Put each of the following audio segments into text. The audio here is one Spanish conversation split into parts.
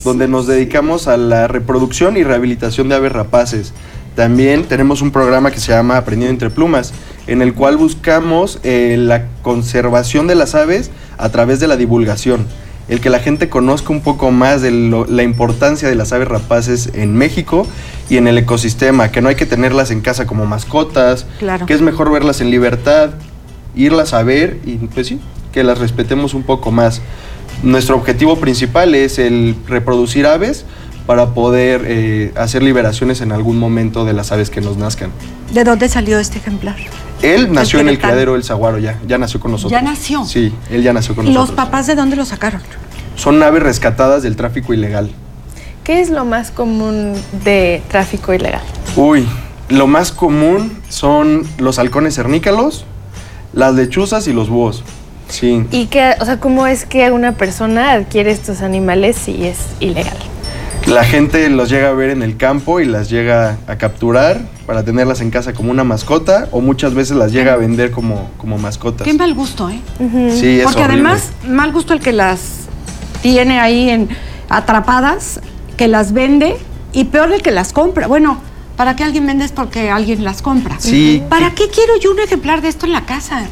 donde nos dedicamos a la reproducción y rehabilitación de aves rapaces. También tenemos un programa que se llama Aprendiendo entre Plumas, en el cual buscamos la conservación de las aves a través de la divulgación. El que la gente conozca un poco más de la importancia de las aves rapaces en México y en el ecosistema, que no hay que tenerlas en casa como mascotas, claro, que es mejor verlas en libertad, irlas a ver y pues sí, que las respetemos un poco más. Nuestro objetivo principal es el reproducir aves para poder hacer liberaciones en algún momento de las aves que nos nazcan. ¿De dónde salió este ejemplar? Él nació en el criadero El Saguaro, ya nació con nosotros. ¿Ya nació? Sí, él ya nació con nosotros. ¿Los papás de dónde lo sacaron? Son aves rescatadas del tráfico ilegal. ¿Qué es lo más común de tráfico ilegal? Uy, lo más común son los halcones cernícalos, las lechuzas y los búhos. Sí. ¿Y qué, o sea, cómo es que una persona adquiere estos animales si es ilegal? La gente los llega a ver en el campo y las llega a capturar para tenerlas en casa como una mascota, o muchas veces las llega a vender como mascotas. Qué mal gusto, ¿eh? Sí, es porque horrible. además, mal gusto el que las tiene ahí atrapadas, que las vende, y peor el que las compra. Bueno, ¿para qué alguien vende? Es porque alguien las compra. Sí. ¿Para qué quiero yo un ejemplar de esto en la casa?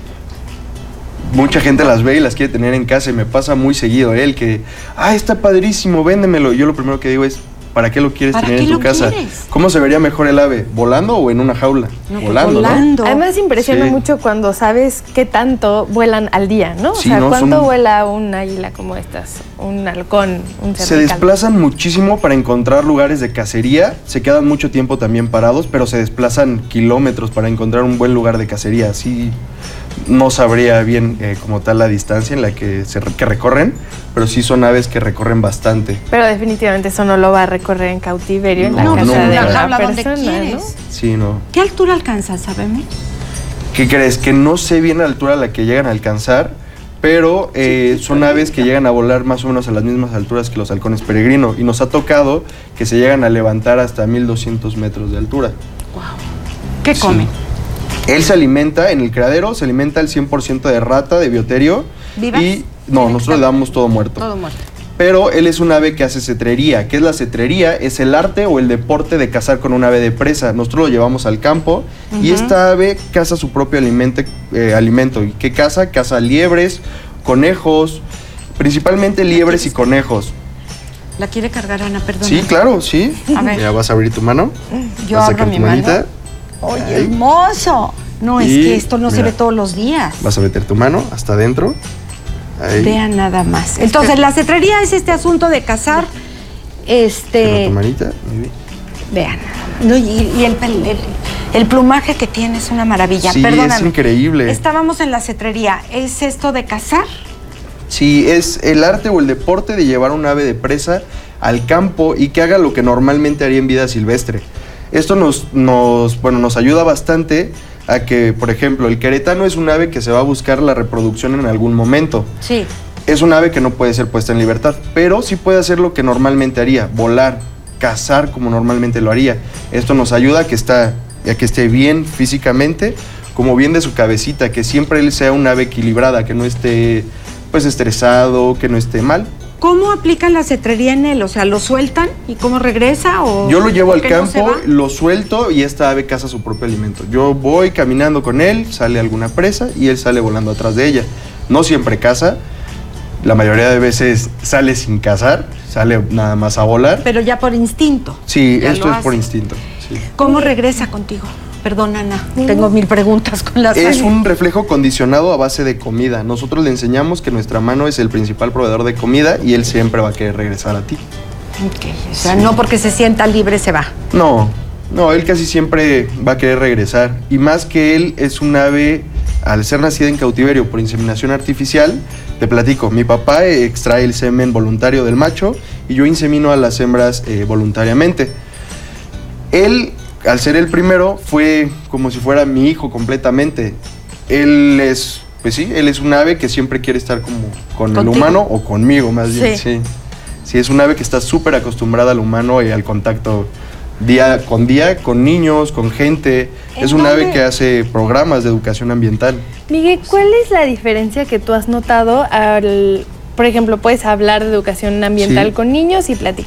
Mucha gente las ve y las quiere tener en casa, y me pasa muy seguido él que, está padrísimo, véndemelo. Y yo lo primero que digo es, ¿para qué lo quieres tener en tu casa? ¿Quieres? ¿Cómo se vería mejor el ave? ¿Volando o en una jaula? No, volando, volando. ¿no? Además impresiona Sí. mucho cuando sabes qué tanto vuelan al día, ¿no? Sí, o sea, ¿no? ¿cuánto vuela un águila como estas? Un halcón, un cernical. Se desplazan muchísimo para encontrar lugares de cacería, se quedan mucho tiempo también parados, pero se desplazan kilómetros para encontrar un buen lugar de cacería. Así no sabría bien como tal la distancia en la que recorren, pero sí son aves que recorren bastante. Pero definitivamente eso no lo va a recorrer en cautiverio en la No, casa no, de una una jaula donde persona, ¿no? quieres. Sí, no. ¿Qué altura alcanza, sabemos? ¿Qué crees? Que no sé bien la altura a la que llegan a alcanzar, pero son aves que llegan a volar más o menos a las mismas alturas que los halcones peregrino, y nos ha tocado que se llegan a levantar hasta 1200 metros de altura. Wow. ¿Qué Sí. come? Él se alimenta, en el criadero, se alimenta el 100% de rata, de bioterio. ¿Vivas? Y no, nosotros le damos todo muerto. Todo muerto. Pero él es un ave que hace cetrería. ¿Qué es la cetrería? Es el arte o el deporte de cazar con un ave de presa. Nosotros lo llevamos al campo y esta ave caza su propio alimento. ¿Y qué caza? Caza liebres, conejos, principalmente liebres y conejos. ¿La quiere cargar, Ana? Perdón. Sí, claro, sí. A ver. Ya vas a abrir tu mano. Yo Vas a abro sacar mi tu mano. manita. ¡Oye, Ahí. hermoso! No, es Y que esto no se mira. ve todos los días. Vas a meter tu mano hasta adentro. Ahí. Vean nada más. Entonces, la cetrería es este asunto de cazar, Cierra tu manita. Muy bien. vean. No, y el plumaje que tiene es una maravilla. Sí, Perdóname. es increíble. Estábamos en la cetrería. ¿Es esto de cazar? Sí, es el arte o el deporte de llevar un ave de presa al campo y que haga lo que normalmente haría en vida silvestre. Esto nos ayuda bastante a que, por ejemplo, el queretano es un ave que se va a buscar la reproducción en algún momento. Sí. Es un ave que no puede ser puesta en libertad, pero sí puede hacer lo que normalmente haría, volar, cazar como normalmente lo haría. Esto nos ayuda a que esté bien físicamente, como bien de su cabecita, que siempre él sea un ave equilibrada, que no esté pues estresado, que no esté mal. ¿Cómo aplican la cetrería en él? O sea, ¿lo sueltan y cómo regresa? O Yo lo llevo al ¿por qué no se campo, va? lo suelto y esta ave caza su propio alimento. Yo voy caminando con él, sale alguna presa y él sale volando atrás de ella. No siempre caza, la mayoría de veces sale sin cazar, sale nada más a volar. Pero ya por instinto. Sí, Ya esto lo es por hace. instinto. Sí. ¿Cómo regresa contigo? Perdón, Ana, tengo 1000 preguntas con la Es sangre. un reflejo condicionado a base de comida. Nosotros le enseñamos que nuestra mano es el principal proveedor de comida y él siempre va a querer regresar a ti. Ok, o sea, no porque se sienta libre se va. No, él casi siempre va a querer regresar. Y más que él es un ave, al ser nacida en cautiverio por inseminación artificial, te platico, mi papá extrae el semen voluntario del macho y yo insemino a las hembras voluntariamente. Él, al ser el primero, fue como si fuera mi hijo completamente. Él es, pues sí, él es un ave que siempre quiere estar como con el Contigo. humano o conmigo más bien, Sí. sí. Sí, es un ave que está súper acostumbrada al humano y al contacto día, con niños, con gente. Es un ave que hace programas de educación ambiental. Miguel, ¿cuál es la diferencia que tú has notado al por ejemplo, puedes hablar de educación ambiental Sí. con niños y platicar